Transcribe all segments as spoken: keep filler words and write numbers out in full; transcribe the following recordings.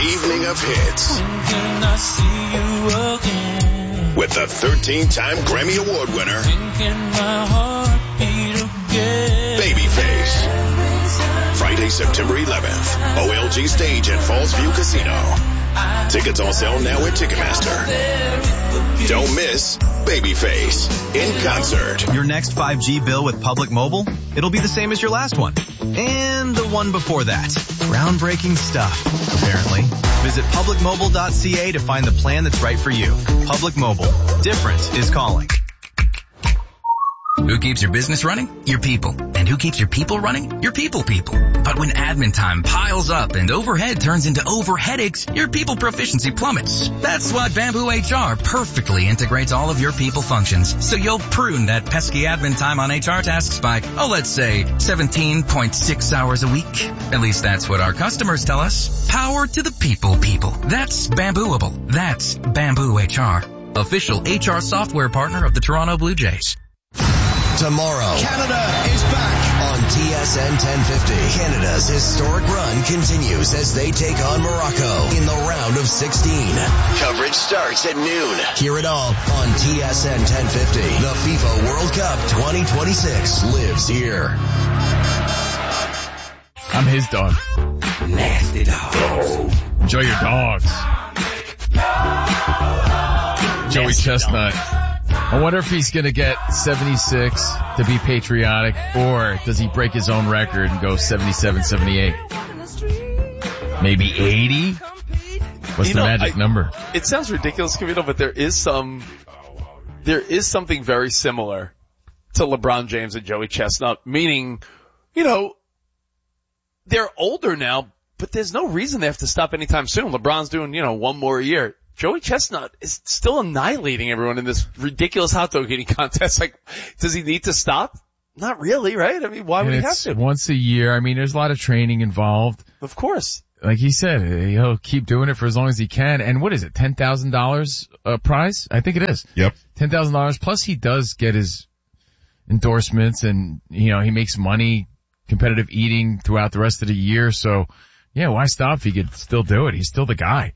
evening of hits. When can I see you again? With the thirteen-time Grammy Award winner, When can my heart beat again? Babyface. Friday, September eleventh, O L G Stage at Falls View Casino. Tickets on sale now at Ticketmaster. Don't miss Babyface in concert. Your next five G bill with Public Mobile, it'll be the same as your last one. And the one before that. Groundbreaking stuff, apparently. Visit public mobile dot c a to find the plan that's right for you. Public Mobile. Different is calling. Who keeps your business running? Your people. And who keeps your people running? Your people people. But when admin time piles up and overhead turns into over headaches, your people proficiency plummets. That's why Bamboo H R perfectly integrates all of your people functions. So you'll prune that pesky admin time on H R tasks by, oh, let's say seventeen point six hours a week. At least that's what our customers tell us. Power to the people people. That's Bambooable. That's Bamboo H R. Official H R software partner of the Toronto Blue Jays. Tomorrow, Canada is back on T S N ten fifty. Canada's historic run continues as they take on Morocco in the round of sixteen. Coverage starts at noon. Hear it all on T S N ten fifty. The FIFA World Cup twenty twenty-six lives here. I'm his dog. Nasty dog. Enjoy your dogs. Joey Chestnut. I wonder if he's going to get seventy-six to be patriotic, or does he break his own record and go seventy-seven, seventy-eight? Maybe eighty? What's you the know, magic I, number? It sounds ridiculous, Cavino, but there is some, there is something very similar to LeBron James and Joey Chestnut, meaning, you know, they're older now, but there's no reason they have to stop anytime soon. LeBron's doing, you know, one more year. Joey Chestnut is still annihilating everyone in this ridiculous hot dog eating contest. Like, does he need to stop? Not really, right? I mean, why would And he have it's to? once a year. I mean, there's a lot of training involved. Of course. Like he said, he'll keep doing it for as long as he can. And what is it, ten thousand dollars a prize? I think it is. Yep. ten thousand dollars. Plus he does get his endorsements and, you know, he makes money competitive eating throughout the rest of the year. So, yeah, why stop if he could still do it? He's still the guy.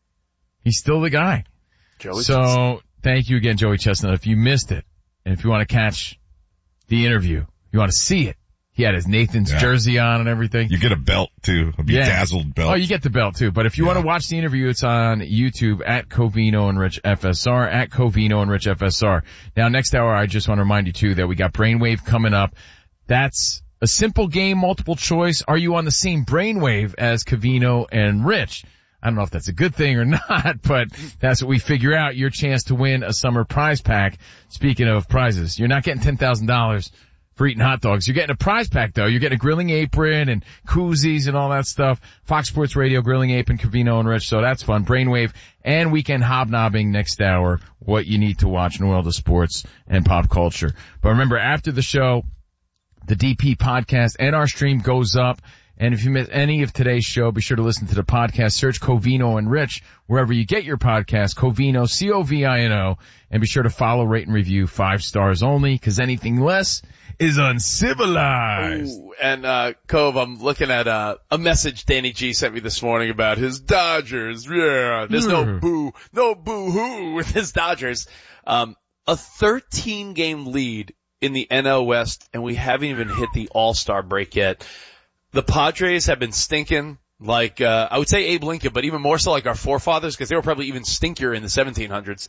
He's still the guy. Joey so Chestnut. Thank you again, Joey Chestnut. If you missed it, and if you want to catch the interview, you want to see it. He had his Nathan's yeah. jersey on and everything. You get a belt too, a bedazzled yeah. belt. Oh, you get the belt too. But if you yeah. want to watch the interview, it's on YouTube at Covino and Rich F S R, at Covino and Rich F S R. Now, next hour, I just want to remind you too that we got Brainwave coming up. That's a simple game, multiple choice. Are you on the same brainwave as Covino and Rich? I don't know if that's a good thing or not, but that's what we figure out. Your chance to win a summer prize pack. Speaking of prizes, you're not getting ten thousand dollars for eating hot dogs. You're getting a prize pack though. You're getting a grilling apron and koozies and all that stuff. Fox Sports Radio, grilling apron, Covino and Rich. So that's fun. Brainwave and weekend hobnobbing next hour. What you need to watch in the world of sports and pop culture. But remember, after the show, the D P podcast and our stream goes up. And if you miss any of today's show, be sure to listen to the podcast. Search Covino and Rich wherever you get your podcast. Covino, C O V I N O. And be sure to follow, rate, and review five stars only, because anything less is uncivilized. Ooh, and, uh, Cove, I'm looking at, uh, a message Danny G sent me this morning about his Dodgers. Yeah. There's no boo, no boo-hoo with his Dodgers. Um, a thirteen game lead in the N L West, and we haven't even hit the All-Star break yet. The Padres have been stinking like, uh, I would say Abe Lincoln, but even more so like our forefathers, because they were probably even stinkier in the seventeen hundreds.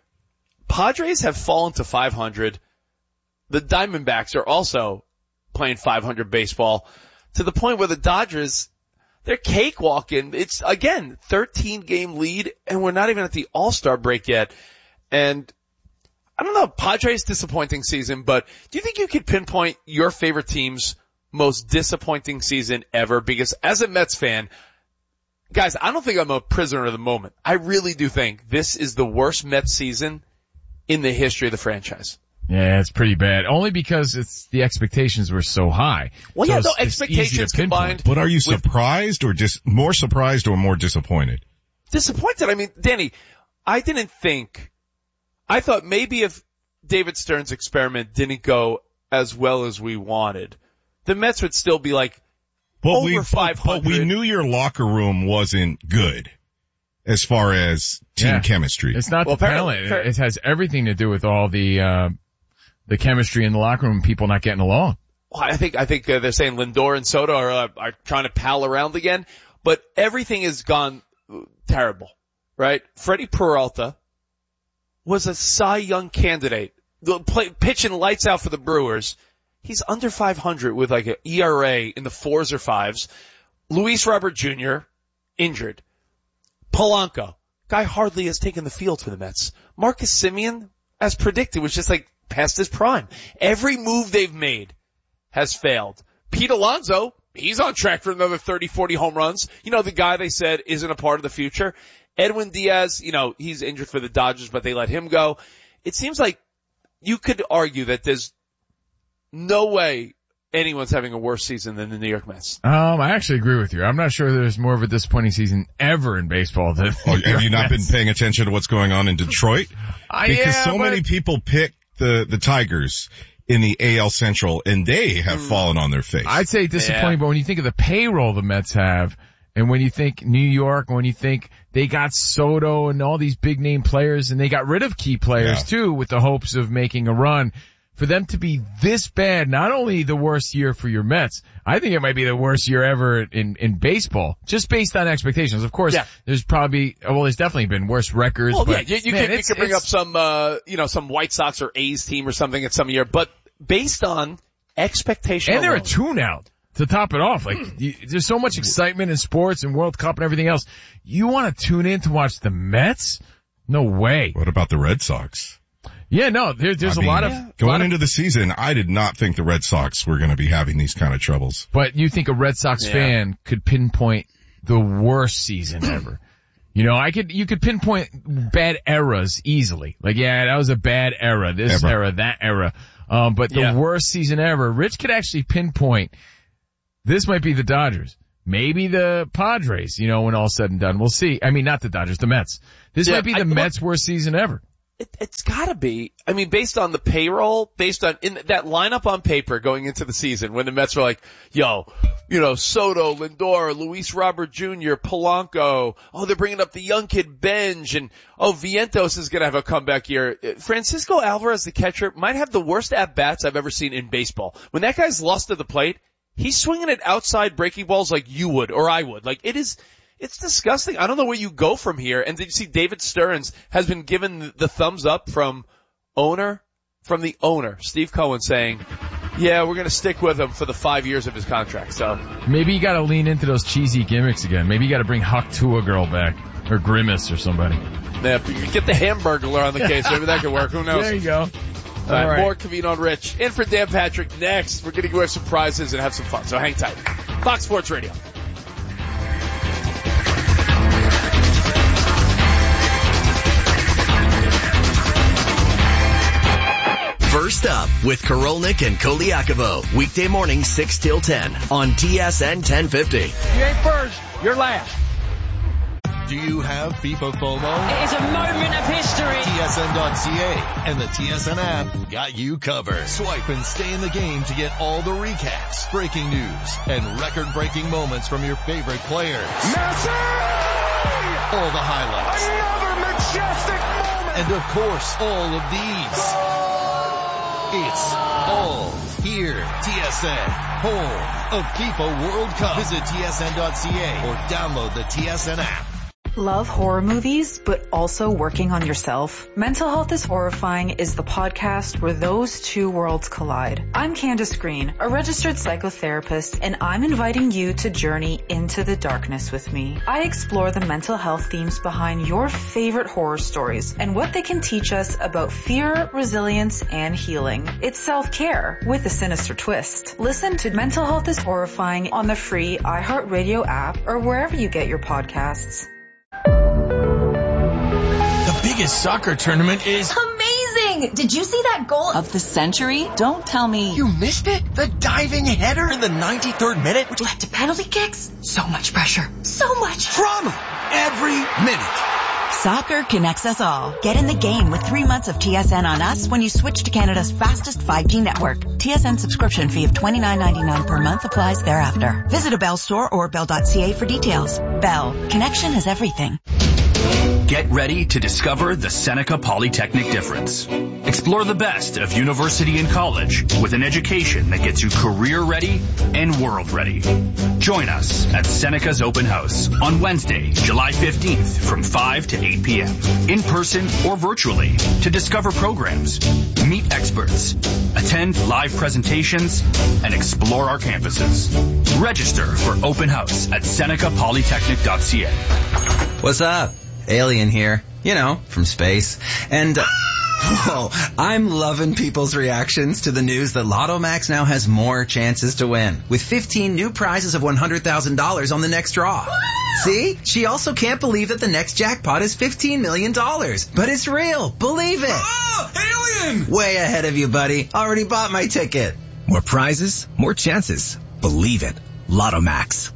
Padres have fallen to five hundred. The Diamondbacks are also playing five hundred baseball to the point where the Dodgers, they're cakewalking. It's, again, thirteen game lead, and we're not even at the All-Star break yet. And I don't know, Padres disappointing season, but do you think you could pinpoint your favorite team's most disappointing season ever? Because as a Mets fan, guys, I don't think I'm a prisoner of the moment. I really do think this is the worst Mets season in the history of the franchise. Yeah, it's pretty bad. Only because it's the expectations were so high. Well, so yeah, it's, no, it's expectations combined. But are you surprised or just more surprised or more disappointed? Disappointed. I mean, Danny, I didn't think, I thought maybe if David Stern's experiment didn't go as well as we wanted, the Mets would still be like But over we, five hundred. But we knew your locker room wasn't good as far as team Yeah. chemistry. It's not Well, the talent. apparently- It has everything to do with all the, uh, the chemistry in the locker room, people not getting along. Well, I think I think uh, they're saying Lindor and Soto are uh, are trying to pal around again, but everything has gone uh, terrible, right? Freddie Peralta was a Cy Young candidate, the play, pitching lights out for the Brewers. He's under five hundred with like an E R A in the fours or fives. Luis Robert Junior injured. Polanco, guy hardly has taken the field for the Mets. Marcus Semien, as predicted, was just like past his prime. Every move they've made has failed. Pete Alonso, he's on track for another thirty, forty home runs. You know, the guy they said isn't a part of the future. Edwin Diaz, you know, he's injured for the Dodgers, but they let him go. It seems like you could argue that there's no way anyone's having a worse season than the New York Mets. Um, I actually agree with you. I'm not sure there's more of a disappointing season ever in baseball than Oh, have you not been paying attention to what's going on in Detroit? Uh, Because yeah, so but- many people pick the, the Tigers in the A L Central, and they have fallen on their face. I'd say disappointing, Yeah. but when you think of the payroll the Mets have, and when you think New York, when you think they got Soto and all these big name players, and they got rid of key players Yeah. too with the hopes of making a run, for them to be this bad, not only the worst year for your Mets, I think it might be the worst year ever in, in baseball, just based on expectations. Of course, Yeah. there's probably, well, there's definitely been worse records. Well, but yeah, you, you man, could, you it's- could bring up it's- some, uh, you know, some White Sox or A's team or something at some year, but based on expectation and they're a alone, tune out to top it off. Like, you, there's so much excitement in sports and World Cup and everything else. You want to tune in to watch the Mets? No way. What about the Red Sox? Yeah, no, there, there's I a mean, lot of, going lot of- into the season, I did not think the Red Sox were going to be having these kind of troubles. but you think a Red Sox Yeah. fan could pinpoint the worst season ever. You know, I could, you could pinpoint bad eras easily. Like, yeah, that was a bad era, this Ever. era, that era. Um, but the Yeah. worst season ever, Rich could actually pinpoint, this might be the Dodgers. Maybe the Padres, you know, when all's said and done. We'll see. I mean, not the Dodgers, the Mets. This Yeah, might be the I- Mets' worst season ever. It, it's gotta be. I mean, based on the payroll, based on in that lineup on paper going into the season, when the Mets were like, yo, you know, Soto, Lindor, Luis Robert Junior, Polanco, oh, they're bringing up the young kid Benj, and oh, Vientos is gonna have a comeback year. Francisco Alvarez, the catcher, might have the worst at-bats I've ever seen in baseball. When that guy's lost to the plate, he's swinging at outside breaking balls like you would, or I would. Like, it is, it's disgusting. I don't know where you go from here. And did you see David Stearns has been given the thumbs up from owner, from the owner, Steve Cohen, saying, yeah, we're going to stick with him for the five years of his contract. So Maybe you gotta lean into those cheesy gimmicks again. Maybe you gotta bring Huck to a girl back. Or Grimace or somebody. yeah, get the Hamburglar on the case. Maybe that could work. Who knows? There you go. All right, All right. more Covino and Rich. In for Dan Patrick next. We're going to give away some prizes and have some fun. So hang tight. Fox Sports Radio. First up with Korolnik and Koliakovo. Weekday morning six till ten on T S N ten fifty. You ain't first, you're last. Do you have FIFA FOMO? It is a moment of history. T S N dot C A and the T S N app got you covered. Swipe and stay in the game to get all the recaps, breaking news, and record-breaking moments from your favorite players. Messi! All the highlights. Another majestic moment! And of course, all of these. It's all here. T S N, home of FIFA World Cup. Visit T S N dot C A or download the T S N app. Love horror movies, but also working on yourself? Mental Health is Horrifying is the podcast where those two worlds collide. I'm Candace Green, a registered psychotherapist, and I'm inviting you to journey into the darkness with me. I explore the mental health themes behind your favorite horror stories and what they can teach us about fear, resilience, and healing. It's self-care with a sinister twist. Listen to Mental Health is Horrifying on the free iHeartRadio app or wherever you get your podcasts. The biggest soccer tournament is amazing! Did you see that goal of the century? Don't tell me. You missed it? The diving header in the ninety-third minute? Which led to penalty kicks? So much pressure. So much drama every minute. Soccer connects us all. Get in the game with three months of T S N on us when you switch to Canada's fastest five G network. T S N subscription fee of twenty-nine ninety-nine per month applies thereafter. Visit a Bell store or bell dot c a for details. Bell. Connection is everything. Get ready to discover the Seneca Polytechnic difference. Explore the best of university and college with an education that gets you career ready and world ready. Join us at Seneca's Open House on Wednesday, July fifteenth from five to eight p.m. in person or virtually to discover programs, meet experts, attend live presentations, and explore our campuses. Register for Open House at seneca polytechnic dot c a. What's up? Alien here. You know, from space. And, uh, whoa, I'm loving people's reactions to the news that Lotto Max now has more chances to win, with fifteen new prizes of one hundred thousand dollars on the next draw. See? She also can't believe that the next jackpot is fifteen million dollars. But it's real. Believe it. Oh, alien! Way ahead of you, buddy. Already bought my ticket. More prizes, more chances. Believe it. Lotto Max.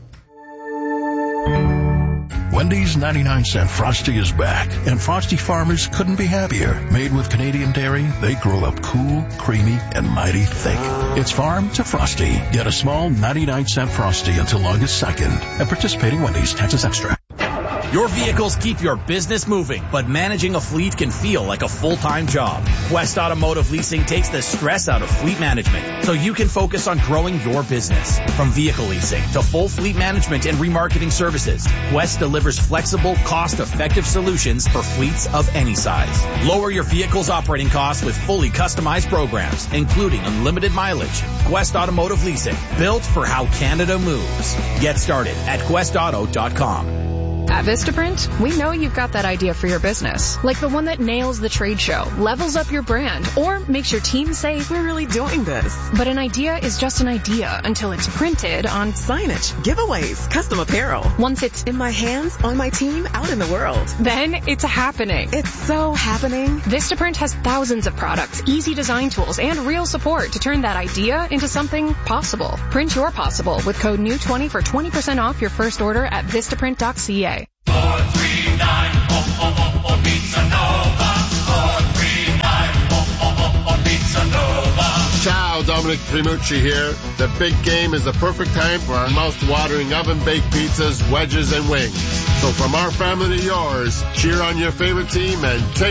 Wendy's ninety-nine cent Frosty is back, and Frosty farmers couldn't be happier. Made with Canadian dairy, they grow up cool, creamy, and mighty thick. It's farm to Frosty. Get a small ninety-nine cent Frosty until August second at participating Wendy's. Taxes extra. Your vehicles keep your business moving, but managing a fleet can feel like a full-time job. Quest Automotive Leasing takes the stress out of fleet management so you can focus on growing your business. From vehicle leasing to full fleet management and remarketing services, Quest delivers flexible, cost-effective solutions for fleets of any size. Lower your vehicle's operating costs with fully customized programs, including unlimited mileage. Quest Automotive Leasing, built for how Canada moves. Get started at quest auto dot com. At Vistaprint, we know you've got that idea for your business, like the one that nails the trade show, levels up your brand, or makes your team say, we're really doing this. But an idea is just an idea until it's printed on signage, giveaways, custom apparel. Once it's in my hands, on my team, out in the world, then it's happening. It's so happening. Vistaprint has thousands of products, easy design tools, and real support to turn that idea into something possible. Print your possible with code new twenty for twenty percent off your first order at vistaprint dot c a. four three nine, oh, oh, oh, oh, Pizza Nova. four three nine, oh, oh, oh, oh, Pizza Nova. Ciao, Dominic Primucci here. The big game is the perfect time for our mouth-watering oven-baked pizzas, wedges, and wings. So from our family to yours, cheer on your favorite team and take